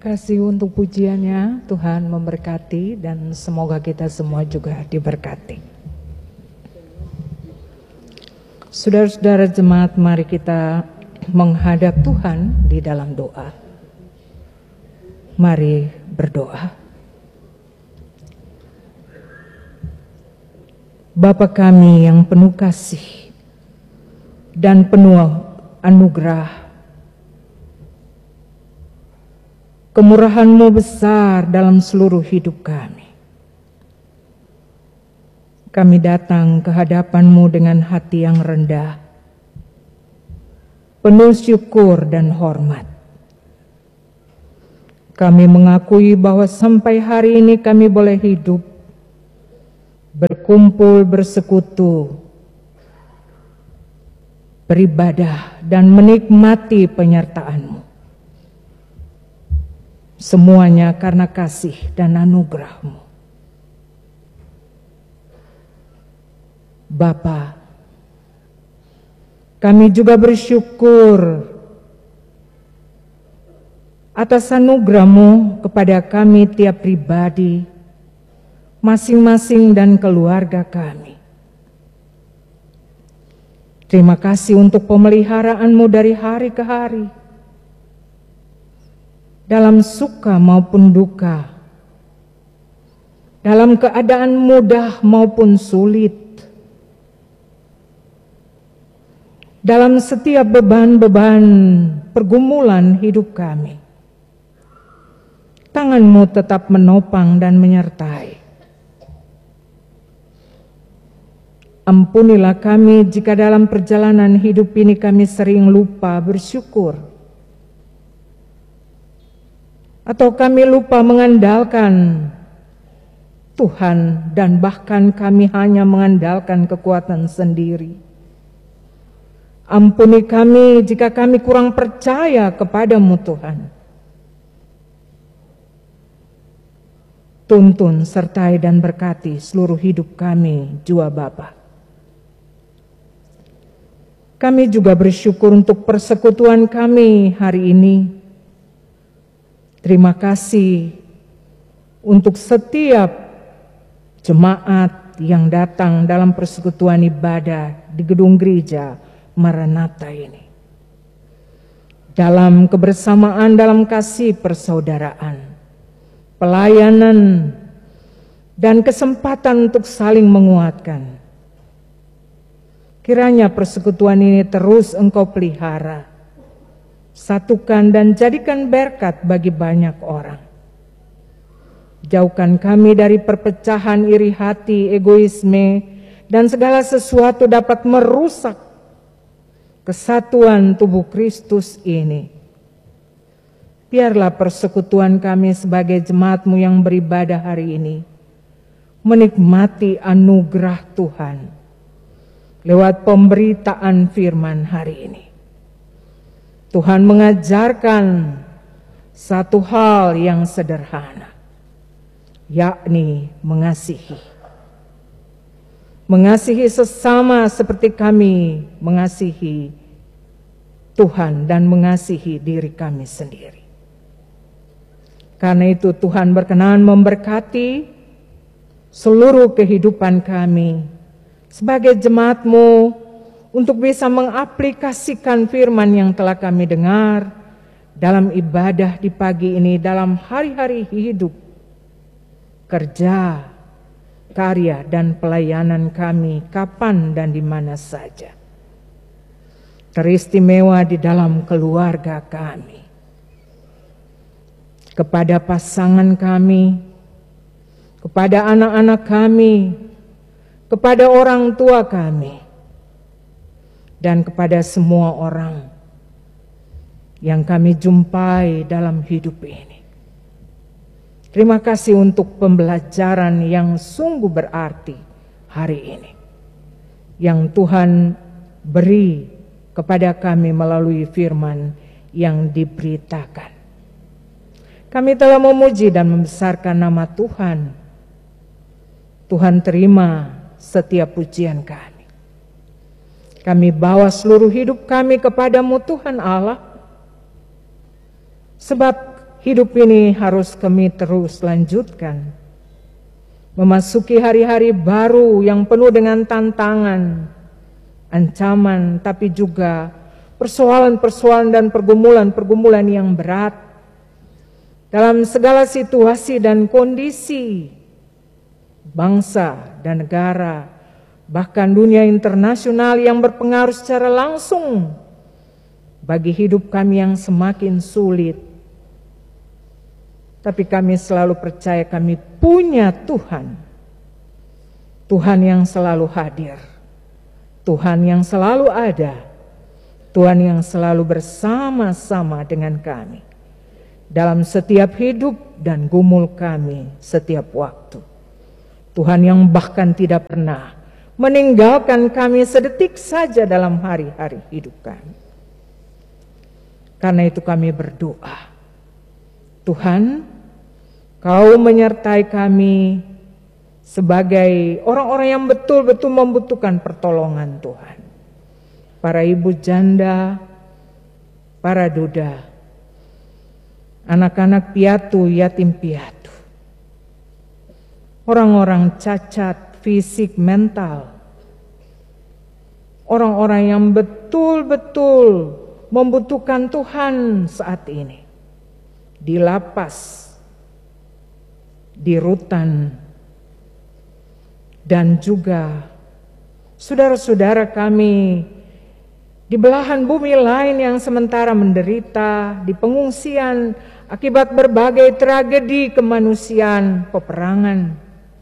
Kasih untuk pujiannya, Tuhan memberkati dan semoga kita semua juga diberkati. Saudara-saudara jemaat, mari kita menghadap Tuhan di dalam doa. Mari berdoa. Bapa kami yang penuh kasih dan penuh anugerah, kemurahan-Mu besar dalam seluruh hidup kami. Kami datang ke hadapan-Mu dengan hati yang rendah, penuh syukur dan hormat. Kami mengakui bahwa sampai hari ini kami boleh hidup, berkumpul, bersekutu, beribadah, dan menikmati penyertaan-Mu. Semuanya karena kasih dan anugerah-Mu. Bapa, kami juga bersyukur atas anugerah-Mu kepada kami tiap pribadi, masing-masing dan keluarga kami. Terima kasih untuk pemeliharaan-Mu dari hari ke hari, dalam suka maupun duka, dalam keadaan mudah maupun sulit, dalam setiap beban-beban pergumulan hidup kami. Tangan-Mu tetap menopang dan menyertai. Ampunilah kami jika dalam perjalanan hidup ini kami sering lupa bersyukur, atau kami lupa mengandalkan Tuhan dan bahkan kami hanya mengandalkan kekuatan sendiri. Ampuni kami jika kami kurang percaya kepada-Mu Tuhan. Tuntun, sertai dan berkati seluruh hidup kami jua Bapa. Kami juga bersyukur untuk persekutuan kami hari ini. Terima kasih untuk setiap jemaat yang datang dalam persekutuan ibadah di gedung gereja Maranatha ini. Dalam kebersamaan, dalam kasih persaudaraan, pelayanan, dan kesempatan untuk saling menguatkan. Kiranya persekutuan ini terus Engkau pelihara, satukan dan jadikan berkat bagi banyak orang. Jauhkan kami dari perpecahan, iri hati, egoisme, dan segala sesuatu dapat merusak kesatuan tubuh Kristus ini. Biarlah persekutuan kami sebagai jemaat-Mu yang beribadah hari ini menikmati anugerah Tuhan lewat pemberitaan firman hari ini. Tuhan mengajarkan satu hal yang sederhana, yakni mengasihi. Mengasihi sesama seperti kami mengasihi Tuhan dan mengasihi diri kami sendiri. Karena itu Tuhan berkenan memberkati seluruh kehidupan kami sebagai jemaat-Mu, untuk bisa mengaplikasikan firman yang telah kami dengar dalam ibadah di pagi ini, dalam hari-hari hidup, kerja, karya, dan pelayanan kami kapan dan di mana saja. Teristimewa di dalam keluarga kami, kepada pasangan kami, kepada anak-anak kami, kepada orang tua kami, dan kepada semua orang yang kami jumpai dalam hidup ini. Terima kasih untuk pembelajaran yang sungguh berarti hari ini, yang Tuhan beri kepada kami melalui firman yang diberitakan. Kami telah memuji dan membesarkan nama Tuhan. Tuhan terima setiap pujian kami. Kami bawa seluruh hidup kami kepada-Mu Tuhan Allah, sebab hidup ini harus kami terus lanjutkan. Memasuki hari-hari baru yang penuh dengan tantangan, ancaman, tapi juga persoalan-persoalan dan pergumulan-pergumulan yang berat. Dalam segala situasi dan kondisi, bangsa dan negara, bahkan dunia internasional yang berpengaruh secara langsung bagi hidup kami yang semakin sulit. Tapi kami selalu percaya kami punya Tuhan. Tuhan yang selalu hadir. Tuhan yang selalu ada. Tuhan yang selalu bersama-sama dengan kami dalam setiap hidup dan gumul kami setiap waktu. Tuhan yang bahkan tidak pernah meninggalkan kami sedetik saja dalam hari-hari hidup kami. Karena itu kami berdoa, Tuhan, Kau menyertai kami sebagai orang-orang yang betul-betul membutuhkan pertolongan Tuhan. Para ibu janda, para duda, anak-anak piatu, yatim piatu, orang-orang cacat fisik, mental, orang-orang yang betul-betul membutuhkan Tuhan saat ini, di lapas, di rutan, dan juga saudara-saudara kami di belahan bumi lain yang sementara menderita di pengungsian akibat berbagai tragedi kemanusiaan, peperangan,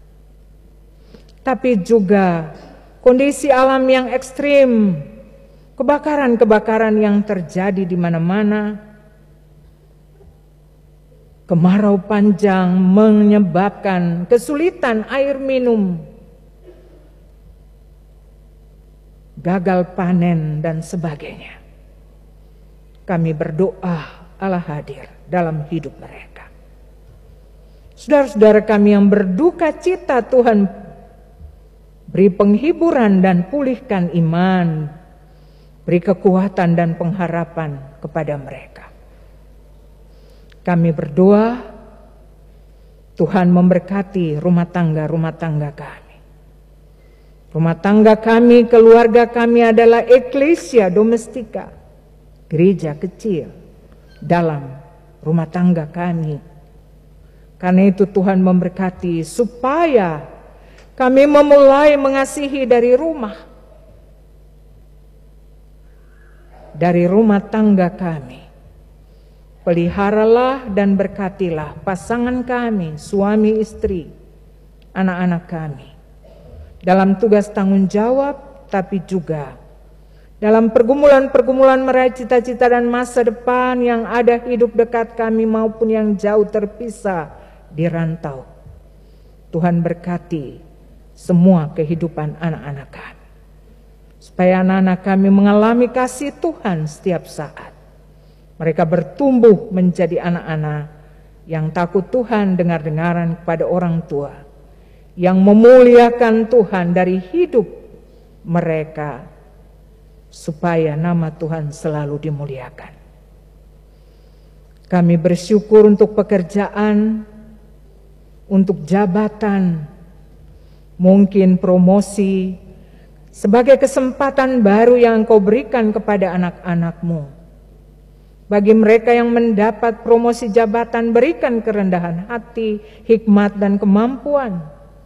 tapi juga kondisi alam yang ekstrim, kebakaran-kebakaran yang terjadi di mana-mana. Kemarau panjang menyebabkan kesulitan air minum, gagal panen dan sebagainya. Kami berdoa Allah hadir dalam hidup mereka. Saudara-saudara kami yang berduka cita, Tuhan beri penghiburan dan pulihkan iman, beri kekuatan dan pengharapan kepada mereka. Kami berdoa, Tuhan memberkati rumah tangga kami. Rumah tangga kami, keluarga kami adalah eklesia domestika, gereja kecil dalam rumah tangga kami. Karena itu Tuhan memberkati supaya kami memulai mengasihi dari rumah tangga kami. Peliharalah dan berkatilah pasangan kami, suami istri, anak-anak kami, dalam tugas tanggung jawab, tapi juga dalam pergumulan-pergumulan meraih cita-cita dan masa depan yang ada hidup dekat kami maupun yang jauh terpisah di rantau. Tuhan berkati semua kehidupan anak-anak kami, supaya anak-anak kami mengalami kasih Tuhan setiap saat. Mereka bertumbuh menjadi anak-anak yang takut Tuhan, dengar-dengaran kepada orang tua, yang memuliakan Tuhan dari hidup mereka, supaya nama Tuhan selalu dimuliakan. Kami bersyukur untuk pekerjaan, untuk jabatan, mungkin promosi, sebagai kesempatan baru yang Engkau berikan kepada anak-anak-Mu. Bagi mereka yang mendapat promosi jabatan, berikan kerendahan hati, hikmat dan kemampuan.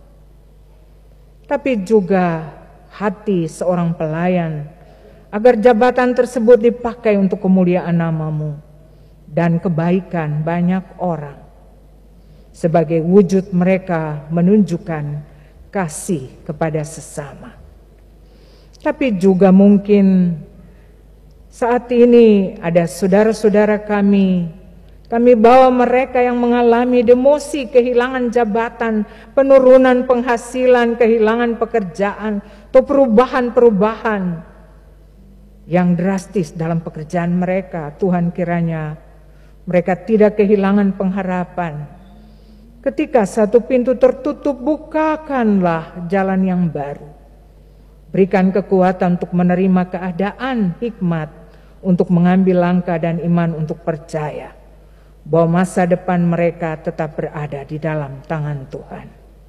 Tapi juga hati seorang pelayan, agar jabatan tersebut dipakai untuk kemuliaan nama-Mu dan kebaikan banyak orang. Sebagai wujud mereka menunjukkan kasih kepada sesama. Tapi juga mungkin saat ini ada saudara-saudara kami bawa mereka yang mengalami demosi, kehilangan jabatan, penurunan penghasilan, kehilangan pekerjaan, atau perubahan-perubahan yang drastis dalam pekerjaan mereka. Tuhan, kiranya mereka tidak kehilangan pengharapan. Ketika satu pintu tertutup, bukakanlah jalan yang baru. Berikan kekuatan untuk menerima keadaan, hikmat untuk mengambil langkah dan iman untuk percaya bahwa masa depan mereka tetap berada di dalam tangan Tuhan.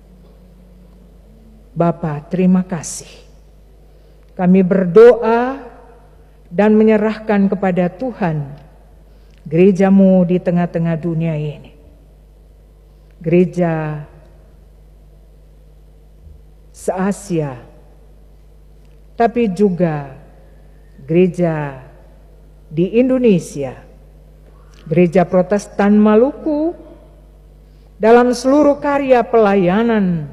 Bapa, terima kasih. Kami berdoa dan menyerahkan kepada Tuhan gereja-Mu di tengah-tengah dunia ini. Gereja se-Asia, tapi juga gereja di Indonesia, Gereja Protestan Maluku, dalam seluruh karya pelayanan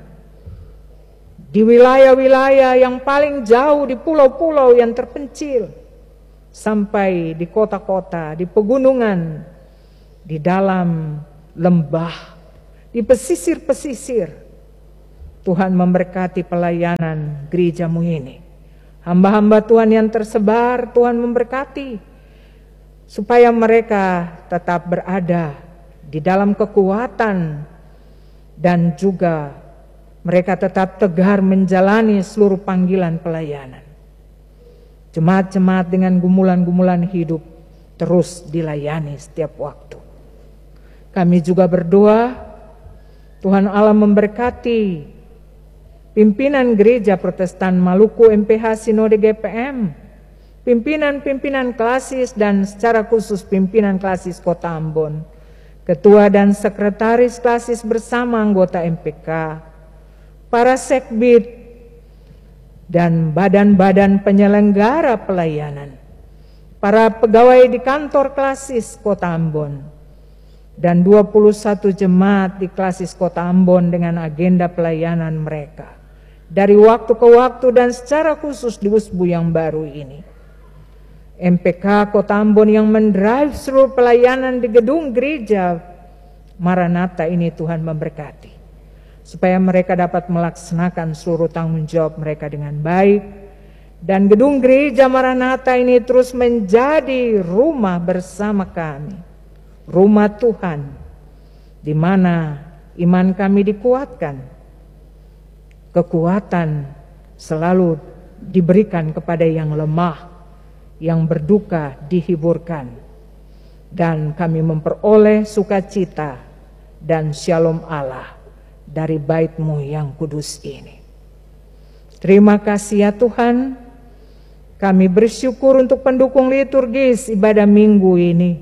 di wilayah-wilayah yang paling jauh, di pulau-pulau yang terpencil, sampai di kota-kota, di pegunungan, di dalam lembah, di pesisir-pesisir. Tuhan memberkati pelayanan gereja-Mu ini. Hamba-hamba Tuhan yang tersebar, Tuhan memberkati, supaya mereka tetap berada di dalam kekuatan dan juga mereka tetap tegar menjalani seluruh panggilan pelayanan. Jemaat-jemaat dengan gumulan-gumulan hidup terus dilayani setiap waktu. Kami juga berdoa Tuhan Allah memberkati pimpinan Gereja Protestan Maluku MPH Sinode GPM, pimpinan-pimpinan klasis dan secara khusus pimpinan klasis Kota Ambon, ketua dan sekretaris klasis bersama anggota MPK, para sekbid, dan badan-badan penyelenggara pelayanan, para pegawai di kantor klasis Kota Ambon, dan 21 jemaat di klasis Kota Ambon dengan agenda pelayanan mereka dari waktu ke waktu dan secara khusus di Usbu yang baru ini. MPK Kota Ambon yang mendrive seluruh pelayanan di gedung gereja Maranatha ini, Tuhan memberkati, supaya mereka dapat melaksanakan seluruh tanggung jawab mereka dengan baik, dan gedung gereja Maranatha ini terus menjadi rumah bersama kami, rumah Tuhan, di mana iman kami dikuatkan, kekuatan selalu diberikan kepada yang lemah, yang berduka dihiburkan, dan kami memperoleh sukacita dan shalom Allah dari bait-Mu yang kudus ini. Terima kasih ya Tuhan, kami bersyukur untuk pendukung liturgis ibadah minggu ini,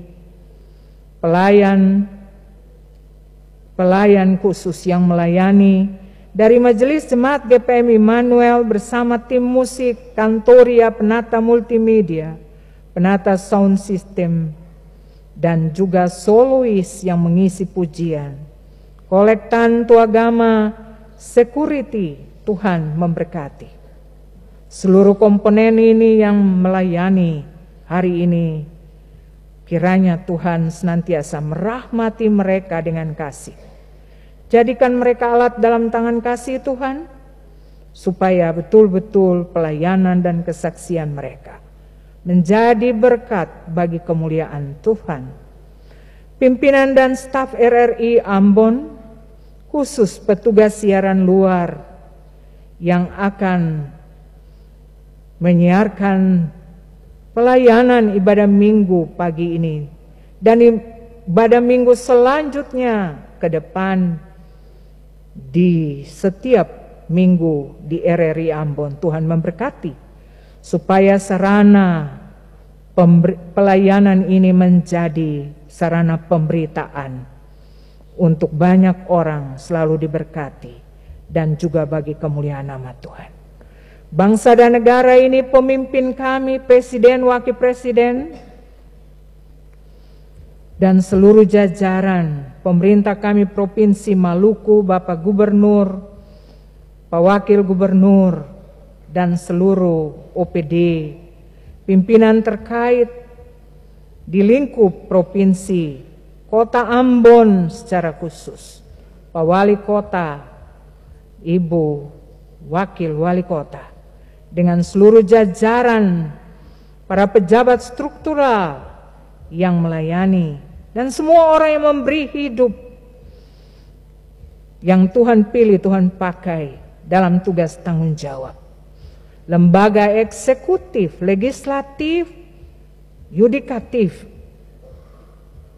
pelayan khusus yang melayani dari Majelis Jemaat GPM Immanuel bersama tim musik, kantoria, penata multimedia, penata sound system, dan juga solois yang mengisi pujian, kolektan tuagama, security. Tuhan memberkati seluruh komponen ini yang melayani hari ini. Kiranya Tuhan senantiasa merahmati mereka dengan kasih. Jadikan mereka alat dalam tangan kasih Tuhan, supaya betul-betul pelayanan dan kesaksian mereka menjadi berkat bagi kemuliaan Tuhan. Pimpinan dan staf RRI Ambon, khusus petugas siaran luar yang akan menyiarkan pelayanan ibadah minggu pagi ini dan ibadah minggu selanjutnya ke depan di setiap minggu di RRI Ambon. Tuhan memberkati supaya sarana pelayanan ini menjadi sarana pemberitaan untuk banyak orang selalu diberkati dan juga bagi kemuliaan nama Tuhan. Bangsa dan negara ini, pemimpin kami, presiden, wakil presiden, dan seluruh jajaran pemerintah kami Provinsi Maluku, Bapak Gubernur, Pak Wakil Gubernur, dan seluruh OPD, pimpinan terkait di lingkup provinsi, Kota Ambon secara khusus, Pak Wali Kota, Ibu Wakil Wali Kota, dengan seluruh jajaran para pejabat struktural yang melayani, dan semua orang yang memberi hidup yang Tuhan pilih, Tuhan pakai dalam tugas tanggung jawab. Lembaga eksekutif, legislatif, yudikatif,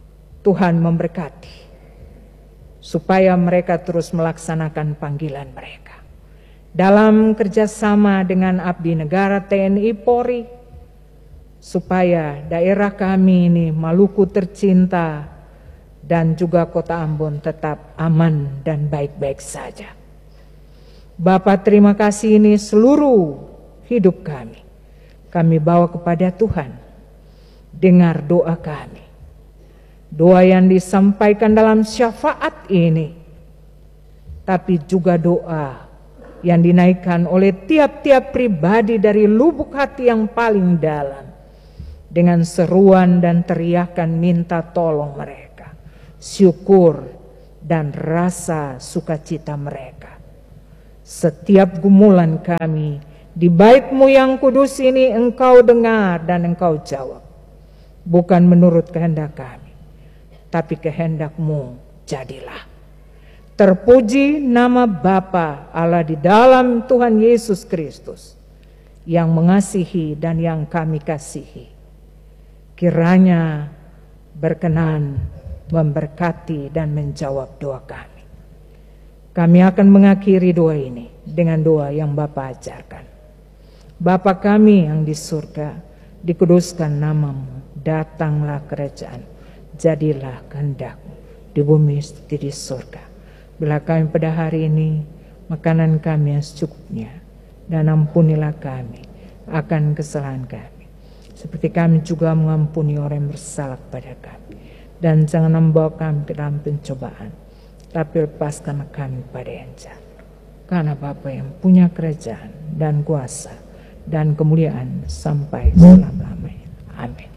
Tuhan memberkati, supaya mereka terus melaksanakan panggilan mereka. Dalam kerjasama dengan abdi negara TNI Polri, supaya daerah kami ini, Maluku tercinta, dan juga kota Ambon tetap aman dan baik-baik saja. Bapak, terima kasih ini seluruh hidup kami bawa kepada Tuhan. Dengar doa kami. Doa yang disampaikan dalam syafaat ini, tapi juga doa yang dinaikkan oleh tiap-tiap pribadi dari lubuk hati yang paling dalam, dengan seruan dan teriakan minta tolong mereka, syukur dan rasa sukacita mereka. Setiap gumulan kami di bait-Mu yang kudus ini Engkau dengar dan Engkau jawab. Bukan menurut kehendak kami, tapi kehendak-Mu jadilah. Terpuji nama Bapa Allah di dalam Tuhan Yesus Kristus, yang mengasihi dan yang kami kasihi. Kiranya berkenan memberkati dan menjawab doa kami. Kami akan mengakhiri doa ini dengan doa yang Bapa ajarkan. Bapa kami yang di surga, dikuduskan nama-Mu, datanglah kerajaan, jadilah kehendak-Mu di bumi seperti di surga. Bila kami pada hari ini makanan kami yang secukupnya, dan ampunilah kami akan kesalahan kami, seperti kami juga mengampuni orang yang bersalah kepada kami. Dan jangan membawa kami ke dalam pencobaan, tapi lepaskanlah kami pada yang jahat. Karena Bapa yang punya kerajaan dan kuasa dan kemuliaan sampai selama-lamanya. Amin.